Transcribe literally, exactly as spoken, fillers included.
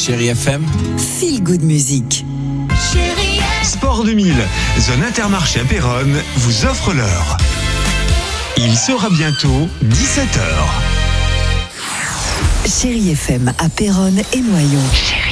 Chérie F M. Feel Good Music. Sport deux mille, zone Intermarché à Péronne, vous offre l'heure. Il sera bientôt dix-sept heures. Chérie F M à Péronne et Noyon. Chérie.